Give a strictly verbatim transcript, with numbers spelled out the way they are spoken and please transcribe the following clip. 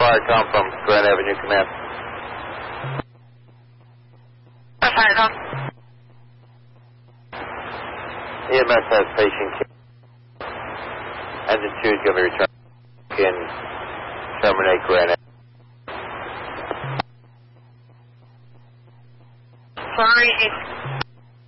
fire come from Grand Avenue Command? Fire come. E M S has patient care. Engine two is going to be returned in terminate Grand Avenue. Sorry.